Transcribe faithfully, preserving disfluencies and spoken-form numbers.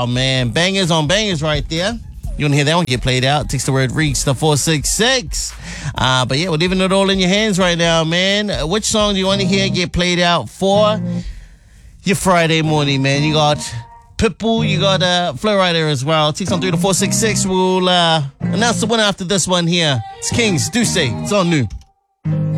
Wow, man. Bangers on bangers right there. You want to hear that one get played out? Text the word REACH to four six six. Uh, but yeah, we're leaving it all in your hands right now, man. Uh, which song do you want to hear get played out for your Friday morning, man? You got Pitbull, you got uh, Flo Rida as well. Text on through to four six six. We'll uh, announce the winner after this one here. It's Kings, do say. It's on new.